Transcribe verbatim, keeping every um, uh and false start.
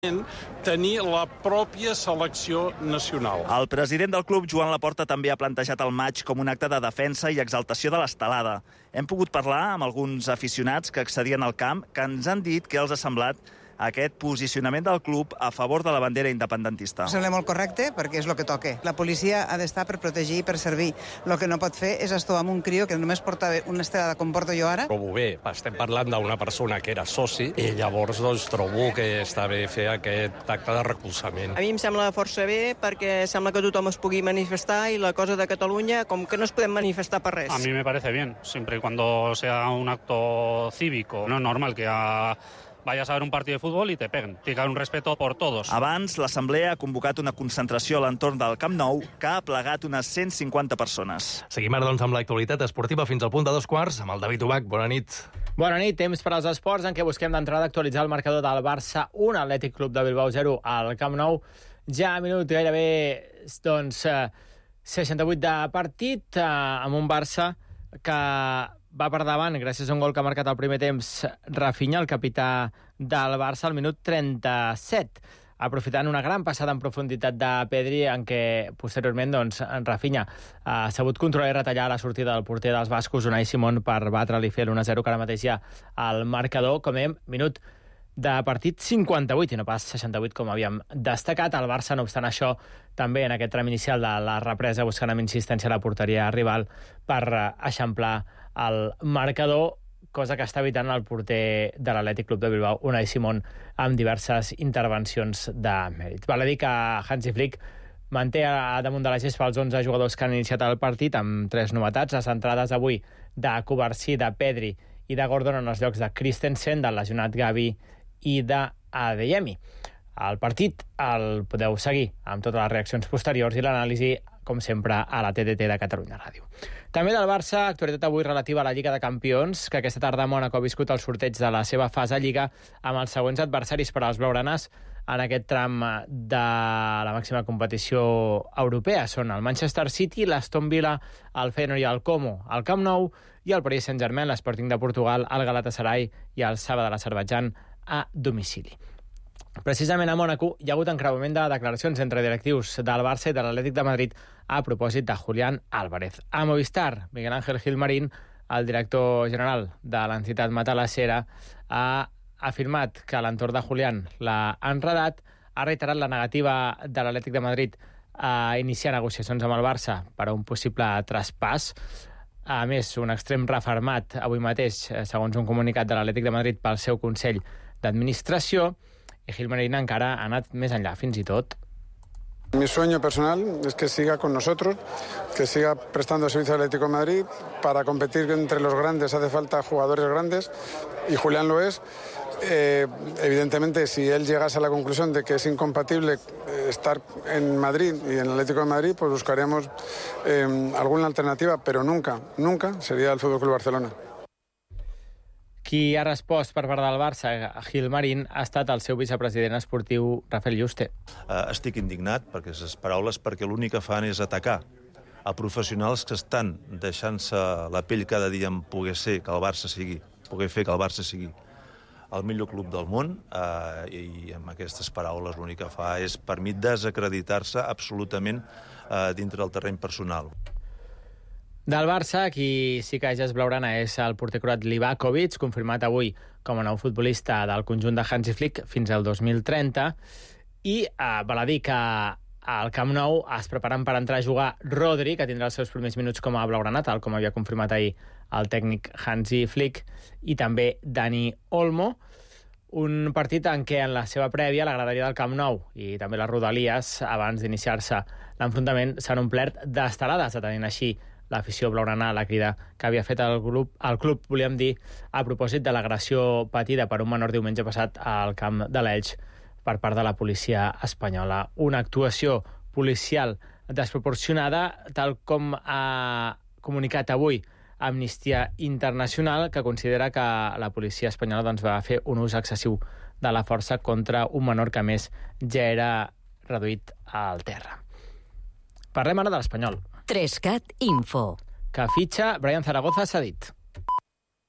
tenir la pròpia selecció nacional. El president del club, Joan Laporta, també ha plantejat el maig com un acte de defensa i exaltació de l'estelada. Hem pogut parlar amb alguns aficionats que accedien al camp que ens han dit que els ha semblat aquest posicionament del club a favor de la bandera independentista. Sembla molt correcte perquè és el que toca. La policia ha d'estar per protegir i per servir. El que no pot fer és estar amb un crio que només porta una estelada com porto jo ara. Trobo bé, estem parlant d'una persona que era soci i llavors doncs, trobo que està bé fer aquest acte de recolzament. A mi em sembla força bé perquè sembla que tothom es pugui manifestar i la cosa de Catalunya com que no es podem manifestar per res. A mí me parece bien, siempre y cuando sea un acto cívico. No es normal que a... vayas a ver un partido de fútbol y te peguen. Tiene que haber un respeto por todos. Abans, l'Assemblea ha convocat una concentració a l'entorn del Camp Nou que ha plegat unes cent cinquanta persones. Seguim ara, doncs, amb l'actualitat esportiva fins al punt de dos quarts amb el David Ubach. Bona nit. Bona nit. Temps per als esports en què busquem d'entrada actualitzar el marcador del Barça un, Atlètic Club de Bilbao zero al Camp Nou. Ja a minut gairebé doncs, seixanta-vuit de partit, amb un Barça que va per davant gràcies a un gol que ha marcat al primer temps Rafinha, el capità del Barça, al minut trenta-set, aprofitant una gran passada en profunditat de Pedri, en què posteriorment doncs, Rafinha ha sabut controlar i retallar la sortida del porter dels bascos, Unai Simón, per batre-li fer l'u a zero, que ara mateix ja al marcador. Com hem, minut de partit cinquanta-vuit i no pas seixanta-vuit com havíem destacat. El Barça, no obstant això, també en aquest tram inicial de la represa buscant amb insistència la porteria rival per eixamplar el marcador, cosa que està evitant el porter de l'Atlètic Club de Bilbao, Unai Simón, amb diverses intervencions de mèrit. Val a dir que Hansi Flick manté a damunt de la gespa els onze jugadors que han iniciat el partit, amb tres novetats: les entrades avui de Cubarsí, de Pedri i de Gordon en els llocs de Christensen, del lesionat Gavi i d'Adeyemi. El partit el podeu seguir amb totes les reaccions posteriors i l'anàlisi, com sempre, a la T D T de Catalunya Ràdio. També del Barça, actualitat avui relativa a la Lliga de Campions, que aquesta tarda Mònaco ha viscut el sorteig de la seva fase Lliga amb els següents adversaris per als blaugranes en aquest tram de la màxima competició europea. Són el Manchester City, l'Aston Villa, el Feyenoord i el Como al Camp Nou, i el Paris Saint-Germain, l'Sporting de Portugal, el Galatasaray i el Saba de l'Azerbaidjan a domicili. Precisament a Mònaco hi ha hagut encreuament de declaracions entre directius del Barça i de l'Atlètic de Madrid a propòsit de Julián Álvarez. A Movistar, Miguel Ángel Gilmarín, el director general de l'entitat matalassera, ha afirmat que l'entorn de Julián l'ha enredat, ha reiterat la negativa de l'Atlètic de Madrid a iniciar negociacions amb el Barça per a un possible traspàs. A més, un extrem refermat avui mateix, segons un comunicat de l'Atlètic de Madrid pel seu Consell d'Administració, i Gilmarín encara ha anat més enllà, fins i tot. Mi sueño personal es que siga con nosotros, que siga prestando servicio al Atlético de Madrid. Para competir entre los grandes hace falta jugadores grandes y Julián lo es. Eh, evidentemente, si él llegase a la conclusión de que es incompatible estar en Madrid y en el Atlético de Madrid, pues buscaríamos eh, alguna alternativa, pero nunca, nunca sería el F C Barcelona. Qui ha respost per part del Barça a Gilmarín ha estat el seu vicepresident esportiu, Rafael Yuste. Uh, estic indignat per aquestes paraules, perquè l'únic que fan és atacar a professionals que estan deixant-se la pell cada dia en poder ser que el Barça sigui, poder fer que el Barça sigui el millor club del món, uh, i amb aquestes paraules l'únic que fa és, per mi, desacreditar-se absolutament uh, dintre del terreny personal. Del Barça, qui sí que ja és blaugrana és el porter croat Livakovic, confirmat avui com a nou futbolista del conjunt de Hansi Flick fins al dos mil trenta, i eh, val a dir que al Camp Nou es preparen per entrar a jugar Rodri, que tindrà els seus primers minuts com a blaugrana, tal com havia confirmat ahir el tècnic Hansi Flick, i també Dani Olmo. Un partit en què en la seva prèvia la graderia del Camp Nou i també les rodalies, abans d'iniciar-se l'enfrontament, s'han omplert d'estelades, atenent així l'afició blaugrana a la crida que havia fet el grup, el club, volíem dir, a propòsit de l'agressió patida per un menor diumenge passat al camp de l'Elx per part de la policia espanyola. Una actuació policial desproporcionada, tal com ha comunicat avui Amnistia Internacional, que considera que la policia espanyola doncs, va fer un ús excessiu de la força contra un menor que, a més, ja era reduït al terra. Parlem ara de l'Espanyol. Trescat Info. Que fitxa Brian Zaragoza s'ha dit.